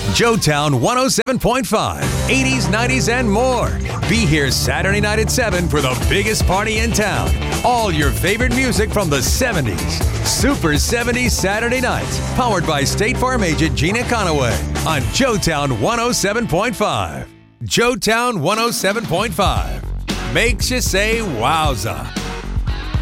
Joetown 107.5, 80s, 90s, and more. Be here Saturday night at 7 for the biggest party in town. All your favorite music from the 70s. Super 70s Saturday nights. Powered by State Farm agent Gina Conaway on Joetown 107.5. Joetown 107.5. Makes you say wowza.